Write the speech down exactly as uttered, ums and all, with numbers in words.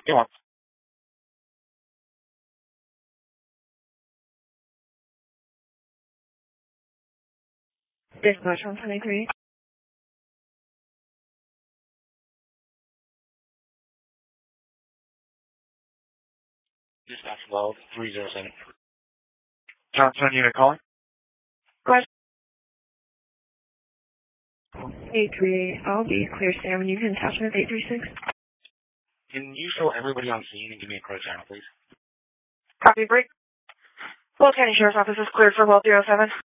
You want? Dispatch one twenty-three. Dispatch twelve three zero seven. Johnson unit calling? Question. eight three eight. I'll be clear, Sam. You can attachment eight three six. Can you show everybody on scene and give me a credit channel, please? Copy break. Will County Sheriff's Office is cleared for well zero seven.